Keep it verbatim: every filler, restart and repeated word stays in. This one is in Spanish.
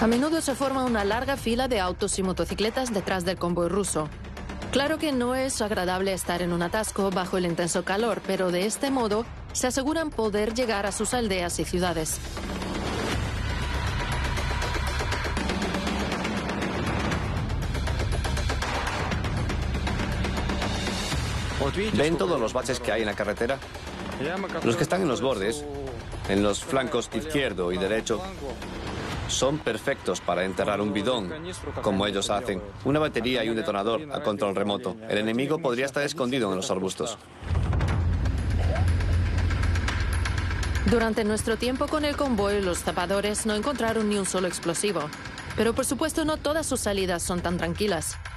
A menudo se forma una larga fila de autos y motocicletas detrás del convoy ruso. Claro que no es agradable estar en un atasco bajo el intenso calor, pero de este modo se aseguran poder llegar a sus aldeas y ciudades. ¿Ven todos los baches que hay en la carretera? Los que están en los bordes, en los flancos izquierdo y derecho, son perfectos para enterrar un bidón, como ellos hacen, una batería y un detonador a control remoto. El enemigo podría estar escondido en los arbustos. Durante nuestro tiempo con el convoy, los zapadores no encontraron ni un solo explosivo. Pero por supuesto no todas sus salidas son tan tranquilas.